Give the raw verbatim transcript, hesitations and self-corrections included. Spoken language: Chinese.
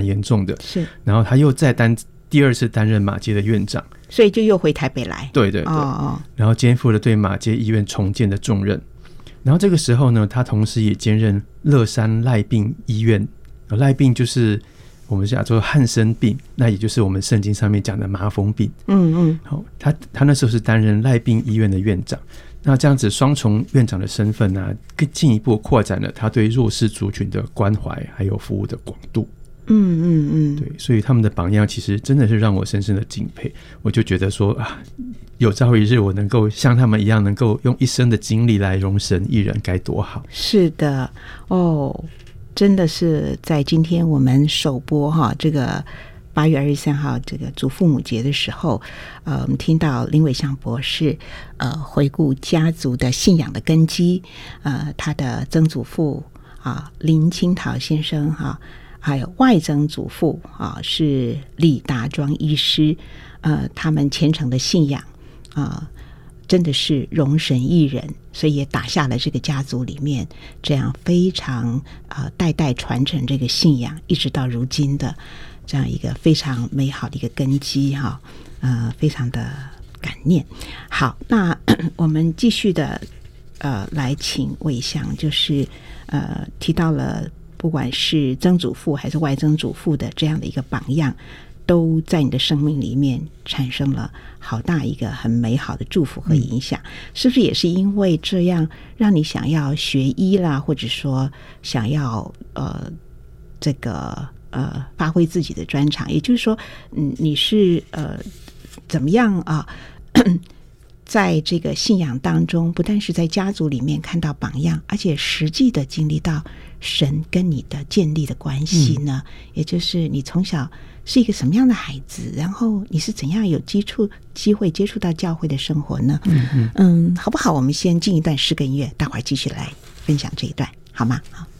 严重的， 是， 然后他又再担第二次担任马偕的院长， 所以就又回台北来。 对对对，哦哦，然后肩负了对马偕医院重建的重任。然后这个时候呢，他同时也兼任乐山赖病医院，赖病就是我们叫做汉生病，那也就是我们圣经上面讲的麻风病。嗯嗯，好，他他那时候是担任赖病医院的院长。那这样子双重院长的身份呢、啊，更进一步扩展了他对弱势族群的关怀还有服务的广度。 嗯嗯嗯， 对，所以他们的榜样其实真的是让我深深的敬佩。我就觉得说啊，有朝一日我能够像他们一样，能够用一生的精力来容神一人，该多好。 是的，哦，真的是在今天我们首播哈这个八月二十三号这个祖父母节的时候，呃，我们听到林伟翔博士呃回顾家族的信仰的根基，呃，他的曾祖父啊林清桃先生哈、啊，还有外曾祖父啊是李达庄医师，呃，他们虔诚的信仰啊。真的是容神一人，所以也打下了这个家族里面这样非常呃代代传承这个信仰，一直到如今的这样一个非常美好的一个根基哈，呃，非常的感念。好，那我们继续的呃来请伟翔，就是呃提到了不管是曾祖父还是外曾祖父的这样的一个榜样，都在你的生命里面产生了好大一个很美好的祝福和影响、嗯、是不是也是因为这样让你想要学医啦，或者说想要呃这个呃发挥自己的专长，也就是说嗯你是呃怎么样啊在这个信仰当中，不但是在家族里面看到榜样，而且实际的经历到神跟你的建立的关系呢、嗯、也就是你从小是一个什么样的孩子，然后你是怎样有接触机会接触到教会的生活呢？嗯嗯嗯，好不好？我们先进一段诗歌音乐，待会儿继续来分享这一段，好吗？好。